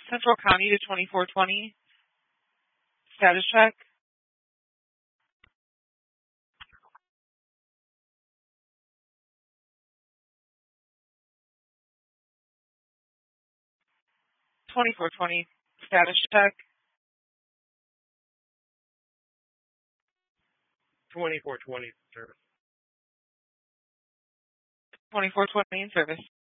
Central County to 2420. Status check. 2420. Status check. 2420 service. 2420 in service.